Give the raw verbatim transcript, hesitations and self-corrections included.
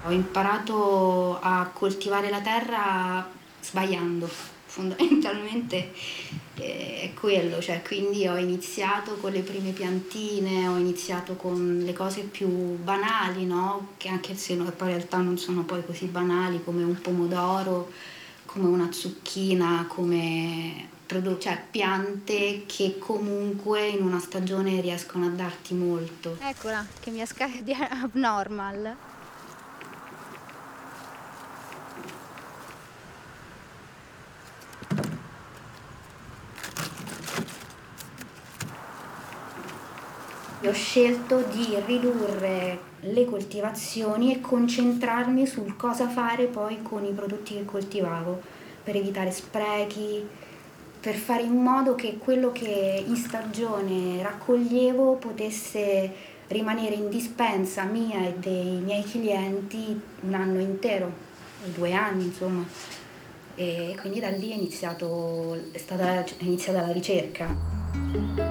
Ho imparato a coltivare la terra sbagliando, fondamentalmente eh, è quello, cioè quindi ho iniziato con le prime piantine, ho iniziato con le cose più banali, no? Che anche se no- poi in realtà non sono poi così banali, come un pomodoro, come una zucchina, come prodo- cioè piante che comunque in una stagione riescono a darti molto. Eccola, che mi esca di abnormal. Ho scelto di ridurre le coltivazioni e concentrarmi sul cosa fare poi con i prodotti che coltivavo, per evitare sprechi, per fare in modo che quello che in stagione raccoglievo potesse rimanere in dispensa mia e dei miei clienti un anno intero, due anni insomma. E quindi da lì è iniziato, è stata è iniziata la ricerca.